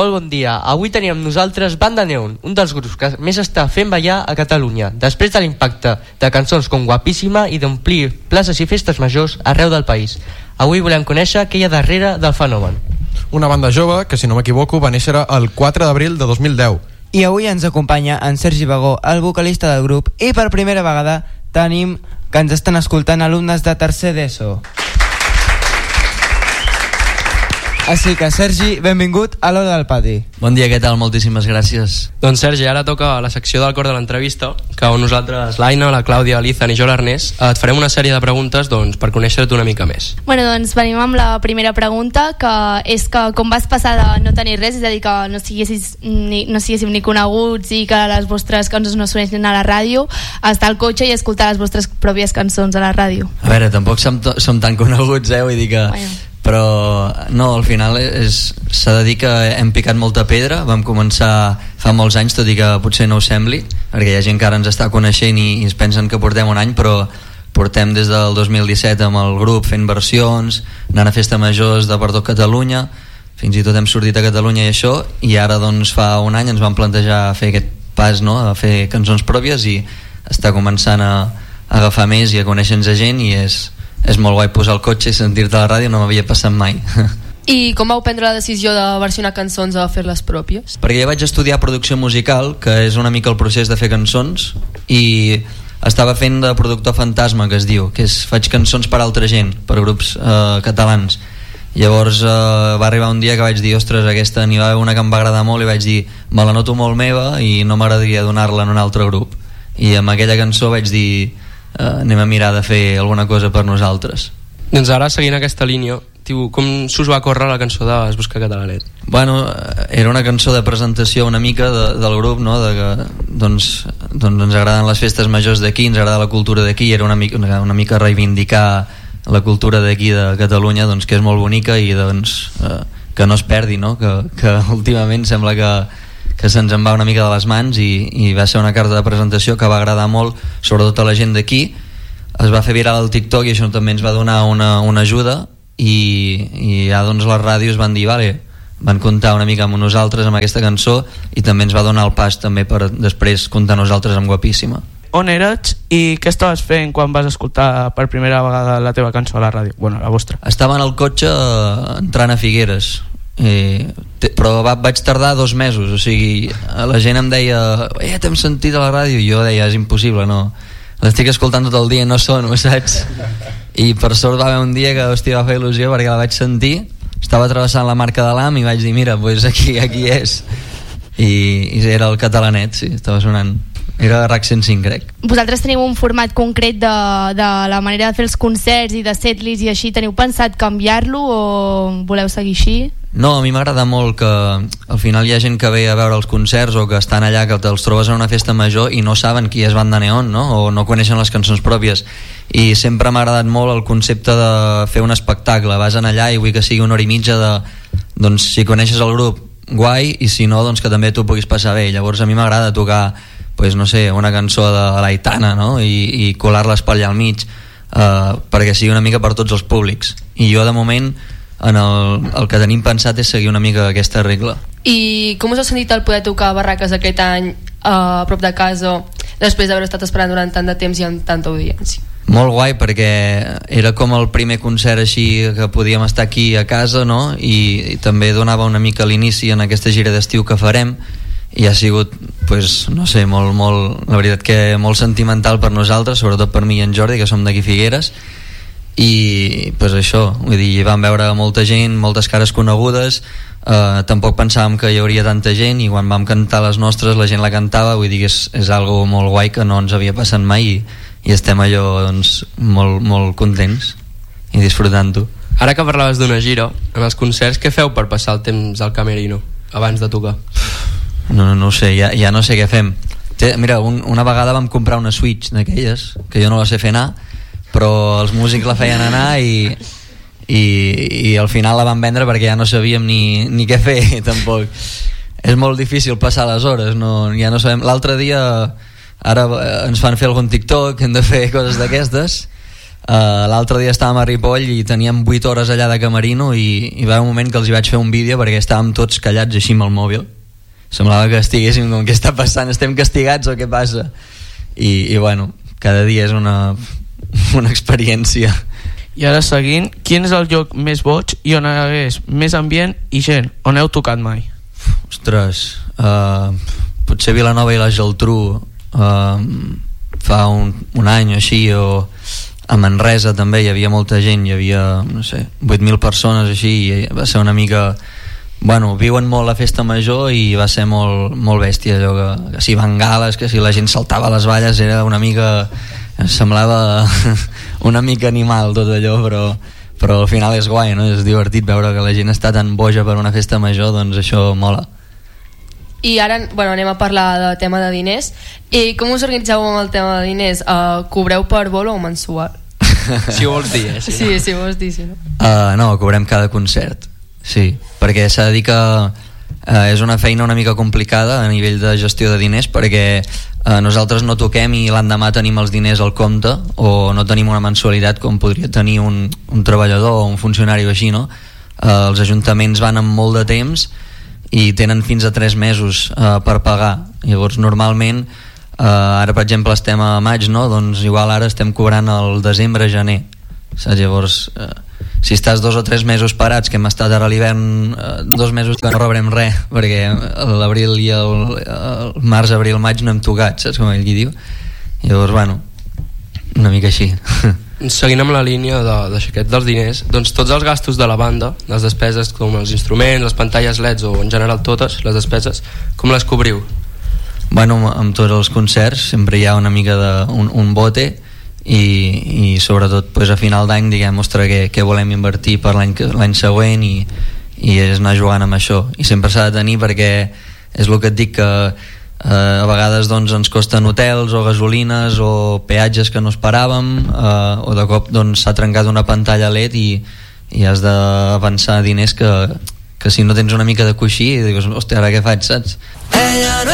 Molt bon dia. Avui tenim amb nosaltres Banda Neon, un dels grups que més està fent ballar a Catalunya, després de l'impacte de cançons com Guapíssima i d'omplir places i festes majors arreu del país. Avui volem conèixer què hi ha darrere del fenomen. Una banda jove que, si no m'equivoco, va néixer el 4 d'abril de 2010. I avui ens acompanya en Sergi Bagó, el vocalista del grup, i per primera vegada tenim que ens estan escoltant alumnes de tercer d'ESO. Així que, Sergi, benvingut a l'Hora del Pati. Bon dia, què tal? Moltíssimes gràcies. Doncs Sergi, ara toca la secció del cor de l'entrevista, que on nosaltres, l'Aina, la Clàudia, l'Izan i jo, l'Ernest, et farem una sèrie de preguntes per conèixer-te una mica més. Bueno, doncs venim amb la primera pregunta, que és que com vas passar de no tenir res, és a dir, que no siguéssim ni coneguts i que les vostres cançons no sonessin a la ràdio, a estar al cotxe i escoltar les vostres pròpies cançons a la ràdio. A veure, tampoc som tan coneguts, vull dir que... Bueno. Però no, al final s'ha de dir que hem picat molta pedra. Vam començar fa molts anys, tot i que potser no ho sembli, perquè hi ha gent que ara ens està coneixent i es pensen que portem un any, però portem des del 2017 amb el grup fent versions, anant a festa majors de per tot Catalunya, fins i tot hem sortit a Catalunya i això, i ara doncs fa un any ens vam plantejar fer aquest pas, no?, a fer cançons pròpies, i està començant a agafar més i a conèixer-nos a gent, i és molt guai posar el cotxe i sentir-te a la ràdio, no m'havia passat mai. I com vau prendre la decisió de versionar cançons a fer-les pròpies? Perquè jo vaig estudiar producció musical, que és una mica el procés de fer cançons, i estava fent de productor fantasma, que es diu, que faig cançons per altra gent, per grups catalans. Llavors va arribar un dia que vaig dir, ostres, aquesta n'hi va haver una que em va agradar molt, i vaig dir, me la noto molt meva i no m'agradaria donar-la en un altre grup. I amb aquella cançó vaig dir, anem a mirar de fer alguna cosa per nosaltres. Doncs ara, seguint aquesta línia, com s'us va córrer la cançó de Es busca catalanet? Bueno, era una cançó de presentació una mica del grup, no? De que doncs ens agraden les festes majors d'aquí, ens agrada la cultura d'aquí, i era una mica reivindicar la cultura d'aquí de Catalunya, doncs, que és molt bonica, i doncs que no es perdi, no? Que últimament sembla que se'ns en va una mica de les mans, i va ser una carta de presentació que va agradar molt, sobretot a la gent d'aquí. Es va fer viral al TikTok i això també ens va donar una ajuda, i ja doncs les ràdios van dir, vale, van comptar una mica amb nosaltres amb aquesta cançó, i també ens va donar el pas també per després comptar nosaltres amb Guapíssima. On eres i què estaves fent quan vas escoltar per primera vegada la teva cançó a la ràdio? Bueno, la vostra. Estava en el cotxe entrant a Figueres, però vaig tardar 2 mesos, o sigui, la gent em deia, t'hem sentit a la ràdio, i jo deia, és impossible, no, l'estic escoltant tot el dia i no sono, saps? I per sort va haver un dia que, hòstia, va fer il·lusió perquè la vaig sentir, estava travessant la Marca de l'Am i vaig dir, mira, doncs aquí és, i era el catalanet, sí, estava sonant. Era RAC 105, crec. Vosaltres teniu un format concret de la manera de fer els concerts i de setlist i així, teniu pensat canviar-lo o voleu seguir així? No, a mi m'agrada molt que al final hi ha gent que ve a veure els concerts o que estan allà, que te'ls trobes en una festa major i no saben qui és Banda Neon, no? O no coneixen les cançons pròpies, i sempre m'ha agradat molt el concepte de fer un espectacle. Vas allà i vull que sigui 1 hora i mitja de, doncs, si coneixes el grup, guai, i si no, doncs que també tu puguis passar bé. Llavors a mi m'agrada tocar, pues, no sé, una cançó de l'Aitana, no? I colar-les per allà al mig, perquè sigui una mica per tots els públics. I jo de moment el que tenim pensat és seguir una mica aquesta regla. I com us heu sentit el poder tocar a Barraques aquest any a prop de casa, després d'haver estat esperant durant tant de temps i amb tanta audiència? Molt guai, perquè era com el primer concert així que podíem estar aquí a casa, no? I també donava una mica l'inici en aquesta gira d'estiu que farem, i ha sigut, pues, no sé, molt, la veritat que molt sentimental per nosaltres, sobretot per mi i en Jordi, que som d'aquí Figueres. I pues això, vull dir, vam veure molta gent, moltes cares conegudes, tampoc pensàvem que hi hauria tanta gent, i quan vam cantar les nostres la gent la cantava, vull dir que és algo molt guai que no ens havia passat mai, i estem allò, doncs, molt contents i disfrutant-ho. Ara que parlaves d'una gira, en els concerts què feu per passar el temps al camerino abans de tocar? No ho sé, ja no sé què fem. Mira, una vegada vam comprar una Switch d'aquelles, que jo no la sé fer anar, però els músics la feien anar, i al final la van vendre perquè ja no sabíem ni què fer tampoc. És molt difícil passar les hores, ja no sabem. L'altre dia ara ens fan fer algun TikTok, hem de fer coses d'aquestes, L'altre dia estàvem a Ripoll i teníem 8 hores allà de camerino i va haver un moment que els hi vaig fer un vídeo perquè estàvem tots callats així amb el mòbil. Semblava que estiguéssim com, què està passant? Estem castigats o què passa? I bueno, cada dia és una experiència. I ara seguint, quin és el lloc més boig i on hi hagués més ambient i gent? On heu tocat mai? Ostres, potser Vilanova i la Geltrú fa un any o així, o a Manresa també hi havia molta gent, hi havia, no sé, 8.000 persones així, i va ser una mica... Bueno, viuen molt la festa major i va ser molt, molt bèstia allò que si bengales, que si la gent saltava a les valles, era una mica... semblava una mica animal tot allò, però al final és guai, no? És divertit veure que la gent està tan boja per una festa major, doncs això mola. I ara, bueno, anem a parlar de tema de diners. I com us organitzeu amb el tema de diners? Cobreu per bolo o mensual? Si ho vols dir, Sí, si vols dir, sí, no? No, cobrem cada concert, sí, perquè s'ha de dir que és una feina una mica complicada a nivell de gestió de diners, perquè nosaltres no toquem i l'endemà tenim els diners al compte, o no tenim una mensualitat com podria tenir un treballador o un funcionari o així, no? Els ajuntaments van amb molt de temps i tenen fins a 3 mesos per pagar. Llavors normalment ara per exemple estem a maig, no? Doncs igual ara estem cobrant el desembre, gener, saps? Llavors si estàs 2 o 3 mesos parats, que hem estat ara a l'hivern 2 mesos que no rebrem res perquè l'abril i el març, abril, maig no hem tocat, saps com ell diu? Llavors bueno, una mica així. Seguint amb la línia dels diners, doncs tots els gastos de la banda, les despeses com els instruments, les pantalles LEDs o en general totes les despeses, com les cobriu? Bueno, amb tots els concerts sempre hi ha una mica un bote i sobretot pues, a final d'any diguem, ostres, què volem invertir per l'any següent i és anar jugant amb això, i sempre s'ha de tenir perquè és el que et dic, que a vegades doncs, ens costen hotels o gasolines o peatges que no esperàvem, o de cop doncs, s'ha trencat una pantalla LED i has d'avançar diners que si no tens una mica de coixí dius, hòstia, ara què faig, saps?